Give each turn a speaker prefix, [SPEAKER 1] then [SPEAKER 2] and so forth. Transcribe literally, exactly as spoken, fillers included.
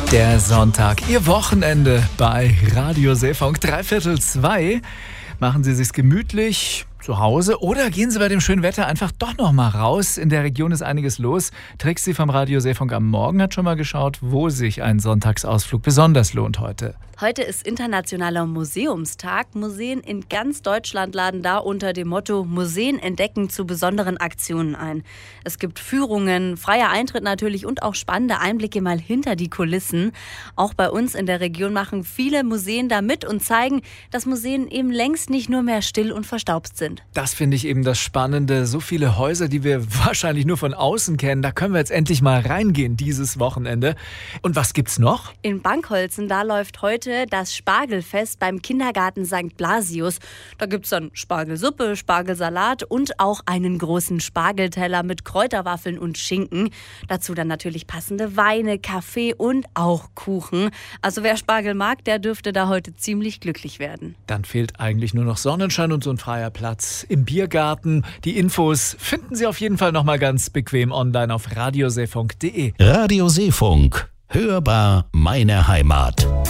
[SPEAKER 1] Der Sonntag, Ihr Wochenende bei Radio Seefunk. Dreiviertel zwei. Machen Sie sich's gemütlich zu Hause oder gehen Sie bei dem schönen Wetter einfach doch noch mal raus. In der Region ist einiges los. Trixie vom Radio Seefunk am Morgen hat schon mal geschaut, wo sich ein Sonntagsausflug besonders lohnt heute.
[SPEAKER 2] Heute ist Internationaler Museumstag. Museen in ganz Deutschland laden da unter dem Motto Museen entdecken zu besonderen Aktionen ein. Es gibt Führungen, freier Eintritt natürlich und auch spannende Einblicke mal hinter die Kulissen. Auch bei uns in der Region machen viele Museen da mit und zeigen, dass Museen eben längst nicht nur mehr still und verstaubt sind.
[SPEAKER 1] Das finde ich eben das Spannende. So viele Häuser, die wir wahrscheinlich nur von außen kennen, da können wir jetzt endlich mal reingehen dieses Wochenende. Und was gibt's noch?
[SPEAKER 2] In Bankholzen, da läuft heute das Spargelfest beim Kindergarten Sankt Blasius. Da gibt's dann Spargelsuppe, Spargelsalat und auch einen großen Spargelteller mit Kräuterwaffeln und Schinken. Dazu dann natürlich passende Weine, Kaffee und auch Kuchen. Also wer Spargel mag, der dürfte da heute ziemlich glücklich werden.
[SPEAKER 1] Dann fehlt eigentlich nur noch Sonnenschein und so ein freier Platz im Biergarten. Die Infos finden Sie auf jeden Fall noch mal ganz bequem online auf radioseefunk punkt de.
[SPEAKER 3] Radio Seefunk. Hörbar meine Heimat.